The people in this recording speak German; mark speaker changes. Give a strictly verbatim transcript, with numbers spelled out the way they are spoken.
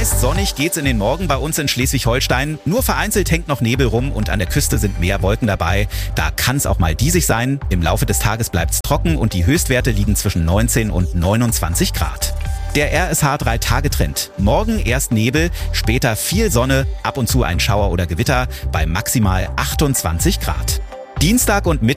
Speaker 1: Meist sonnig geht's in den Morgen bei uns in Schleswig-Holstein. Nur vereinzelt hängt noch Nebel rum und an der Küste sind mehr Wolken dabei. Da kann's auch mal diesig sein. Im Laufe des Tages bleibt's trocken und die Höchstwerte liegen zwischen neunzehn und neunundzwanzig Grad. Der R S H drei Tage Trend. Morgen erst Nebel, später viel Sonne, ab und zu ein Schauer oder Gewitter bei maximal achtundzwanzig Grad. Dienstag und Mittwoch